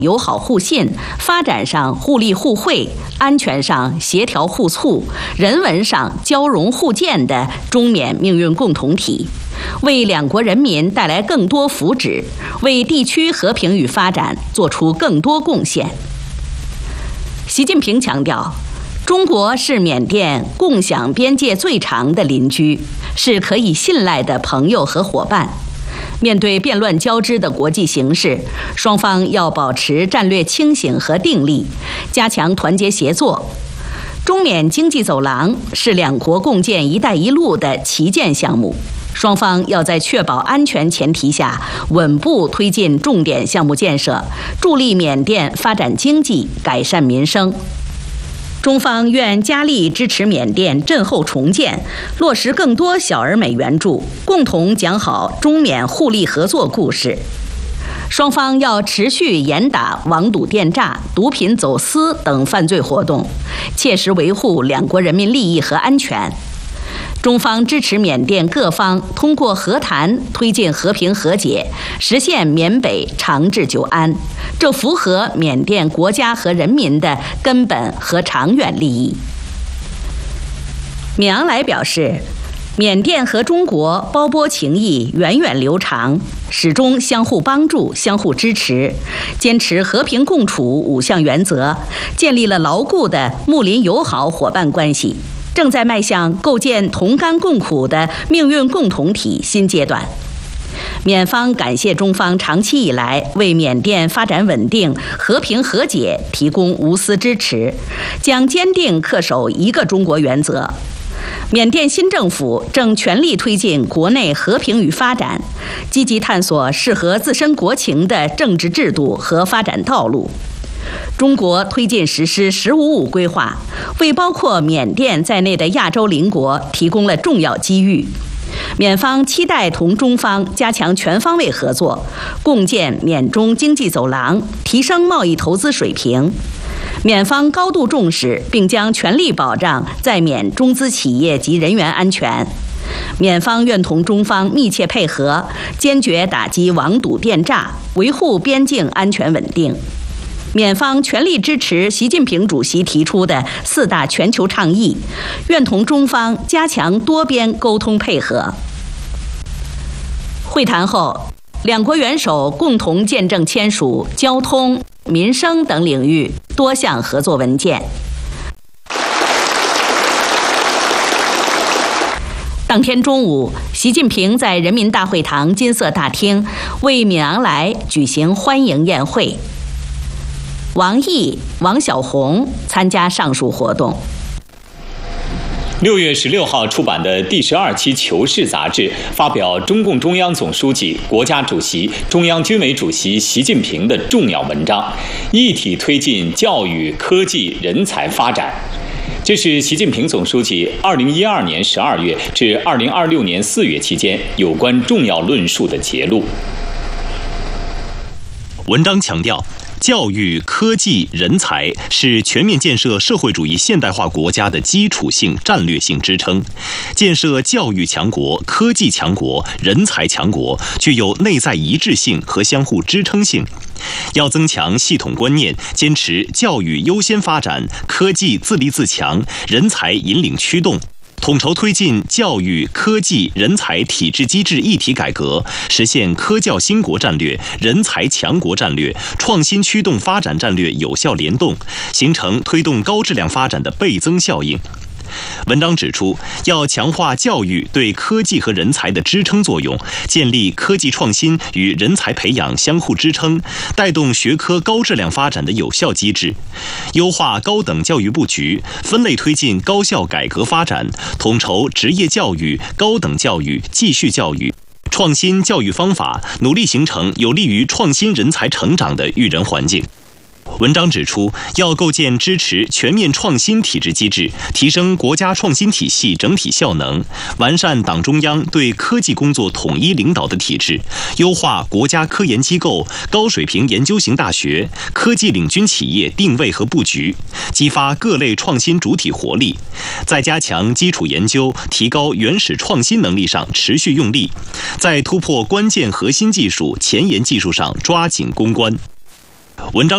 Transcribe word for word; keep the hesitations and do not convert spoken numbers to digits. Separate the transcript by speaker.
Speaker 1: 友好互信，发展上互利互惠，安全上协调互促，人文上交融互鉴的中缅命运共同体，为两国人民带来更多福祉，为地区和平与发展做出更多贡献。习近平强调，中国是缅甸共享边界最长的邻居，是可以信赖的朋友和伙伴。面对变乱交织的国际形势，双方要保持战略清醒和定力，加强团结协作。中缅经济走廊是两国共建“一带一路”的旗舰项目，双方要在确保安全前提下，稳步推进重点项目建设，助力缅甸发展经济、改善民生。中方愿加力支持缅甸震后重建，落实更多小而美援助，共同讲好中缅互利合作故事。双方要持续严打网赌电诈、毒品走私等犯罪活动，切实维护两国人民利益和安全。中方支持缅甸各方通过和谈推进和平和解，实现缅北长治久安，这符合缅甸国家和人民的根本和长远利益。敏昂莱表示，缅甸和中国胞波情谊源远流长，始终相互帮助、相互支持，坚持和平共处五项原则，建立了牢固的睦邻友好伙伴关系，正在迈向构建同甘共苦的命运共同体新阶段。缅方感谢中方长期以来为缅甸发展稳定、和平和解提供无私支持，将坚定恪守一个中国原则。缅甸新政府正全力推进国内和平与发展，积极探索适合自身国情的政治制度和发展道路。中国推进实施“十五五”规划，为包括缅甸在内的亚洲邻国提供了重要机遇。缅方期待同中方加强全方位合作，共建缅中经济走廊，提升贸易投资水平。缅方高度重视，并将全力保障在缅中资企业及人员安全。缅方愿同中方密切配合，坚决打击网赌电诈，维护边境安全稳定。缅方全力支持习近平主席提出的四大全球倡议，愿同中方加强多边沟通配合。会谈后，两国元首共同见证签署交通、民生等领域多项合作文件。当天中午，习近平在人民大会堂金色大厅为敏昂莱举行欢迎宴会。王毅、王晓红参加上述活动。
Speaker 2: 六月十六号出版的第十二期《求是》杂志发表中共中央总书记、国家主席、中央军委主席习近平的重要文章，一体推进教育、科技、人才发展。这是习近平总书记二零一二年十二月至二零二六年四月期间有关重要论述的节录。
Speaker 3: 文章强调，教育、科技、人才是全面建设社会主义现代化国家的基础性、战略性支撑。建设教育强国、科技强国、人才强国，具有内在一致性和相互支撑性。要增强系统观念，坚持教育优先发展、科技自立自强、人才引领驱动。统筹推进教育、科技、人才体制机制一体改革，实现科教兴国战略、人才强国战略、创新驱动发展战略有效联动，形成推动高质量发展的倍增效应。文章指出，要强化教育对科技和人才的支撑作用，建立科技创新与人才培养相互支撑，带动学科高质量发展的有效机制，优化高等教育布局，分类推进高校改革发展，统筹职业教育、高等教育、继续教育，创新教育方法，努力形成有利于创新人才成长的育人环境。文章指出，要构建支持全面创新体制机制，提升国家创新体系整体效能，完善党中央对科技工作统一领导的体制，优化国家科研机构、高水平研究型大学、科技领军企业定位和布局，激发各类创新主体活力，在加强基础研究、提高原始创新能力上持续用力，在突破关键核心技术、前沿技术上抓紧攻关。文章